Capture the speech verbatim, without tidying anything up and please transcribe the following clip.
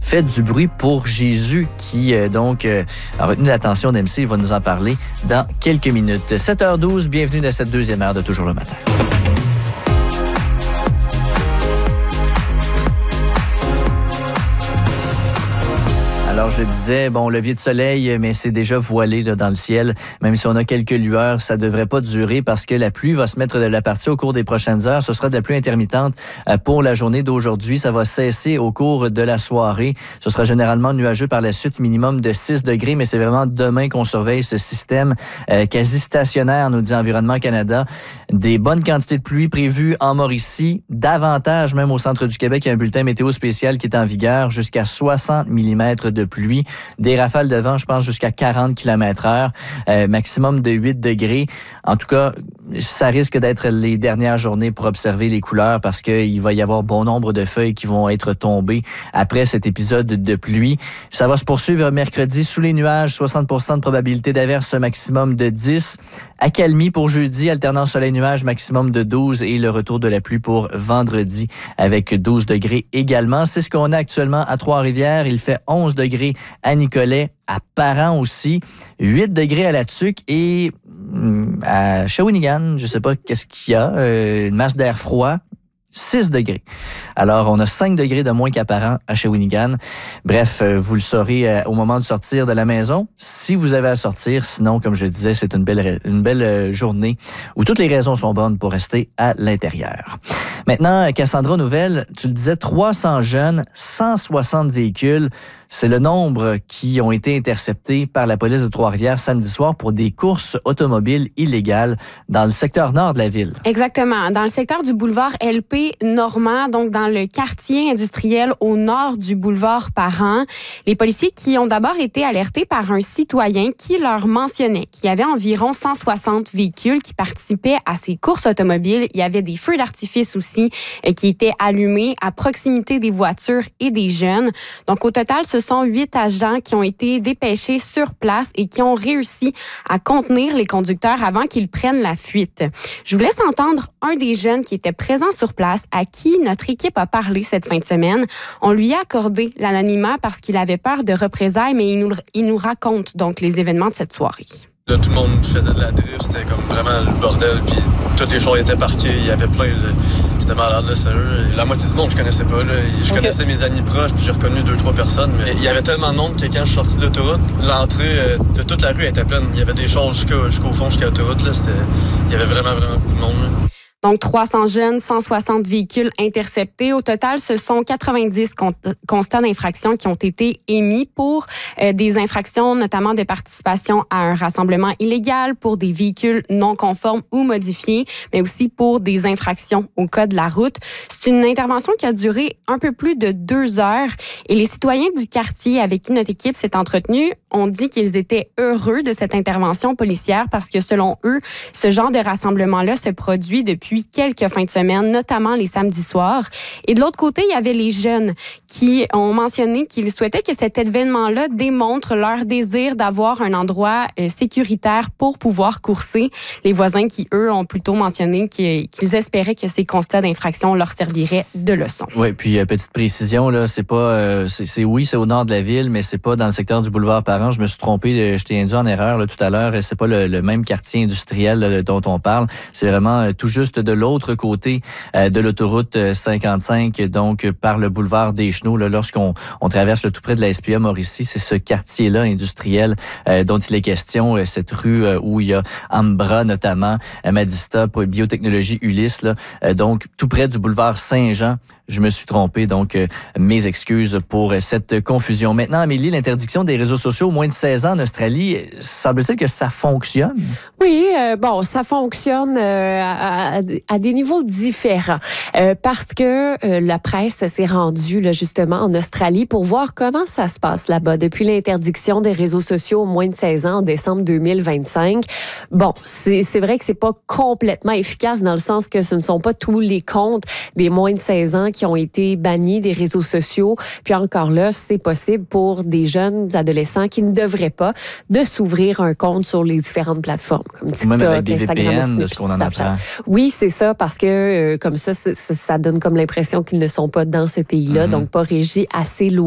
fait du bruit pour Jésus qui, euh, donc, euh, a retenu l'attention d'M C. Il va nous en parler dans quelques minutes. sept heures douze, bienvenue dans cette deuxième heure de Toujours le matin. Alors, je le disais, bon, levier de soleil, mais c'est déjà voilé là, dans le ciel. Même si on a quelques lueurs, ça devrait pas durer parce que la pluie va se mettre de la partie au cours des prochaines heures. Ce sera de la pluie intermittente pour la journée d'aujourd'hui. Ça va cesser au cours de la soirée. Ce sera généralement nuageux par la suite, minimum de six degrés, mais c'est vraiment demain qu'on surveille ce système euh, quasi stationnaire, nous dit Environnement Canada. Des bonnes quantités de pluie prévues en Mauricie, davantage même au centre du Québec. Il y a un bulletin météo spécial qui est en vigueur, jusqu'à soixante millimètres de pluie. Des rafales de vent, je pense, jusqu'à quarante kilomètres heure, euh, maximum de huit degrés. En tout cas, ça risque d'être les dernières journées pour observer les couleurs parce qu'il va y avoir bon nombre de feuilles qui vont être tombées après cet épisode de pluie. Ça va se poursuivre mercredi sous les nuages, soixante pour cent de probabilité d'averse, maximum de dix. Accalmie pour jeudi, alternant soleil-nuage, maximum de douze et le retour de la pluie pour vendredi avec douze degrés également. C'est ce qu'on a actuellement à Trois-Rivières. Il fait onze degrés à Nicolet, à Parent aussi, huit degrés à La Tuque et à Shawinigan, je sais pas qu'est-ce qu'il y a, euh, une masse d'air froid, six degrés. Alors, on a cinq degrés de moins qu'à Parent à Shawinigan. Bref, euh, vous le saurez euh, au moment de sortir de la maison, si vous avez à sortir. Sinon, comme je le disais, c'est une belle, une belle euh, journée où toutes les raisons sont bonnes pour rester à l'intérieur. Maintenant, Cassandra Nouvelle, tu le disais, trois cents jeunes, cent soixante véhicules. C'est le nombre qui ont été interceptés par la police de Trois-Rivières samedi soir pour des courses automobiles illégales dans le secteur nord de la ville. Exactement. Dans le secteur du boulevard L P Normand, donc dans le quartier industriel au nord du boulevard Parent. Les policiers qui ont d'abord été alertés par un citoyen qui leur mentionnait qu'il y avait environ cent soixante véhicules qui participaient à ces courses automobiles. Il y avait des feux d'artifice aussi euh, qui étaient allumés à proximité des voitures et des jeunes. Donc au total, ce Ce sont huit agents qui ont été dépêchés sur place et qui ont réussi à contenir les conducteurs avant qu'ils prennent la fuite. Je vous laisse entendre un des jeunes qui était présent sur place, à qui notre équipe a parlé cette fin de semaine. On lui a accordé l'anonymat parce qu'il avait peur de représailles, mais il nous, il nous raconte donc les événements de cette soirée. Là, tout le monde faisait de la drift, c'était comme vraiment le bordel, puis tous les chars étaient parqués, il y avait plein de... C'était malade, là, sérieux. La moitié du monde, je connaissais pas, là. Je okay. connaissais mes amis proches, puis j'ai reconnu deux, trois personnes, mais il y avait tellement de monde que quand je suis sorti de l'autoroute, l'entrée de toute la rue était pleine. Il y avait des chars jusqu'au, jusqu'au fond, jusqu'à l'autoroute, là. C'était... Il y avait vraiment, vraiment beaucoup de monde, là. Donc, trois cents jeunes, cent soixante véhicules interceptés. Au total, ce sont quatre-vingt-dix con- constats d'infraction qui ont été émis pour euh, des infractions, notamment de participation à un rassemblement illégal, pour des véhicules non conformes ou modifiés, mais aussi pour des infractions au code de la route. C'est une intervention qui a duré un peu plus de deux heures et les citoyens du quartier avec qui notre équipe s'est entretenue ont dit qu'ils étaient heureux de cette intervention policière parce que, selon eux, ce genre de rassemblement-là se produit depuis Depuis quelques fins de semaine, notamment les samedis soirs. Et de l'autre côté, il y avait les jeunes qui ont mentionné qu'ils souhaitaient que cet événement-là démontre leur désir d'avoir un endroit euh, sécuritaire pour pouvoir courser. Les voisins qui, eux, ont plutôt mentionné qu'ils, qu'ils espéraient que ces constats d'infraction leur serviraient de leçon. Oui, puis euh, petite précision, là, c'est pas, euh, c'est, c'est oui, c'est au nord de la ville, mais c'est pas dans le secteur du boulevard Parent. Je me suis trompé, je t'ai induit en erreur là, tout à l'heure. C'est pas le, le même quartier industriel là, dont on parle. C'est vraiment euh, tout juste de l'autre côté euh, de l'autoroute cinquante-cinq, donc euh, par le boulevard des Chenaux. Là, lorsqu'on on traverse le tout près de la S P A Mauricie, c'est ce quartier-là industriel euh, dont il est question, euh, cette rue euh, où il y a Ambra notamment, euh, Madista, Biotechnologie Ulysse, là, euh, donc tout près du boulevard Saint-Jean. Je me suis trompé, donc euh, mes excuses pour euh, cette confusion. Maintenant, Amélie, l'interdiction des réseaux sociaux aux moins de seize ans en Australie, semble-t-il que ça fonctionne? Oui, euh, bon, ça fonctionne euh, à, à des niveaux différents euh, parce que euh, la presse s'est rendue là, justement en Australie pour voir comment ça se passe là-bas depuis l'interdiction des réseaux sociaux aux moins de seize ans en décembre deux mille vingt-cinq. Bon, c'est, c'est vrai que c'est pas complètement efficace dans le sens que ce ne sont pas tous les comptes des moins de seize ans qui ont été bannis des réseaux sociaux. Puis encore là, c'est possible pour des jeunes adolescents qui ne devraient pas de s'ouvrir un compte sur les différentes plateformes comme TikTok, même avec des Instagram, V P N, Snapchat, de ce qu'on en apprend. Oui, c'est ça, parce que euh, comme ça, ça, ça donne comme l'impression qu'ils ne sont pas dans ce pays-là, mm-hmm. donc pas régis assez loin.